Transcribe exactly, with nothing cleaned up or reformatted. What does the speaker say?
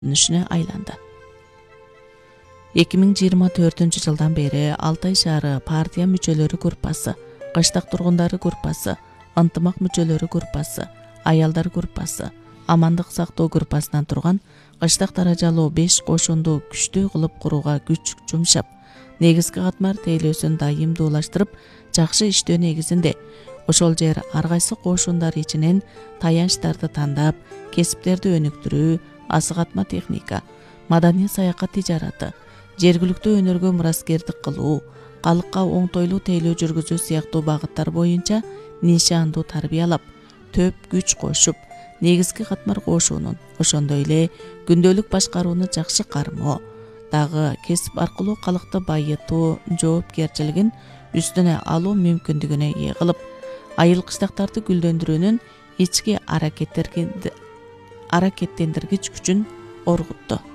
көрүнүшүнө айланды. эки миң жыйырма төртүнчү жылдан бери Алтай шаары партия мүчөлөрү группасы, кыштак тургундары группасы, ынтымак мүчөлөрү группасы, аялдар группасы, амандык сактоо группасынан турган кыштак даражалуу беш кошунду күчтүү кылып курууга күч жумшап, негизги катмар тейлөөсүн дайымдуулаштырып, жакшы иштөө негизинде ошол жер ар кайсы кошундар ичинен таянычтарды тандап, кесиптерди өнүктүрүү, асы катма техника, маданий саякат тижараты, жергиликтүү өнөргө мураскердик кылуу, калкка оңтойлуу тейлөө жүргүзүү сыяктуу багыттар боюнча нишандуу тарбиялап, төп күч кошуп, негизги катмар кошуунун, ошондой эле күндөлүк башкарууну жакшы кармоо, дагы кесип аркылуу калкты байытуу жоопкерчилигин үстүнө алуу мүмкүндүгүнө ээ кылып, айыл кыштактарды гүлдөндүрүүнүн ички аракеттергич күчүн оргутту.